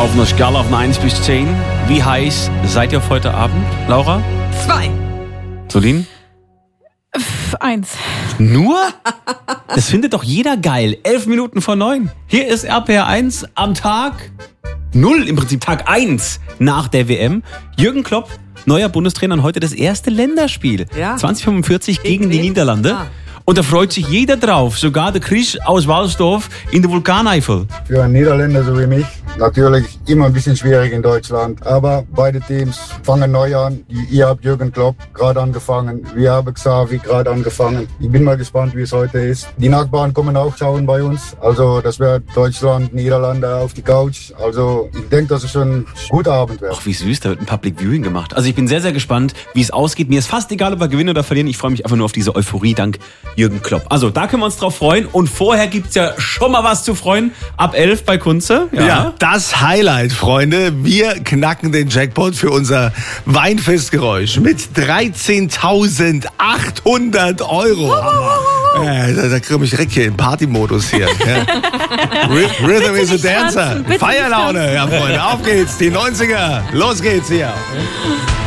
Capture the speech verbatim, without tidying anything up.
Auf einer Skala von eins bis zehn. Wie heiß seid ihr auf heute Abend, Laura? Zwei. Solin? F- Eins. Nur? Das findet doch jeder geil. Elf Minuten vor neun. Hier ist R P R eins am Tag null, im Prinzip Tag eins nach der W M. Jürgen Klopp, neuer Bundestrainer, und heute das erste Länderspiel. Ja. zwanzig fünfundvierzig gegen, Gegen die wen? Niederlande. Ah. Und da freut sich jeder drauf, sogar der Chris aus Walsdorf in der Vulkaneifel. Für einen Niederländer so wie mich natürlich immer ein bisschen schwierig in Deutschland. Aber beide Teams fangen neu an. Ihr habt Jürgen Klopp gerade angefangen. Wir haben Xavi gerade angefangen. Ich bin mal gespannt, wie es heute ist. Die Nachbarn kommen auch schauen bei uns. Also das wird Deutschland, Niederlande auf die Couch. Also ich denke, dass es schon ein guter Abend wird. Ach, wie süß, da wird ein Public Viewing gemacht. Also ich bin sehr, sehr gespannt, wie es ausgeht. Mir ist fast egal, ob wir gewinnen oder verlieren. Ich freue mich einfach nur auf diese Euphorie dank Jürgen Klopp. Also da können wir uns drauf freuen. Und vorher gibt's ja schon mal was zu freuen. Ab elf bei Kunze. Ja. ja, das Highlight, Freunde. Wir knacken den Jackpot für unser Weinfestgeräusch mit dreizehntausendachthundert Euro. Äh, da da kriege ich direkt hier in Partymodus hier. Ja. Rhythm is a Dancer. Feierlaune, ja Freunde. Auf geht's, die neunziger. Los geht's hier.